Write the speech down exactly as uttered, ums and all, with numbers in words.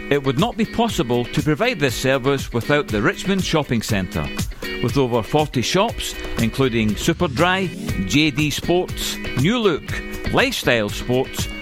It would not be possible to provide this service without the Richmond Shopping Centre. With over forty shops, including Superdry, J D Sports, New Look, Lifestyle Sports,